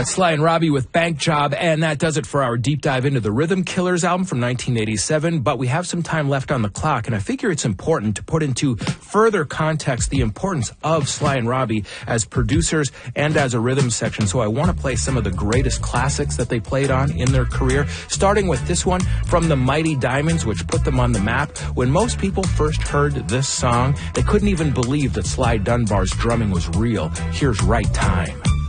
That's Sly and Robbie with Bank Job, and that does it for our deep dive into the Rhythm Killers album from 1987. But we have some time left on the clock, and I figure it's important to put into further context the importance of Sly and Robbie as producers and as a rhythm section. So I want to play some of the greatest classics that they played on in their career, starting with this one from the Mighty Diamonds, which put them on the map. When most people first heard this song, they couldn't even believe that Sly Dunbar's drumming was real. Here's Right Time.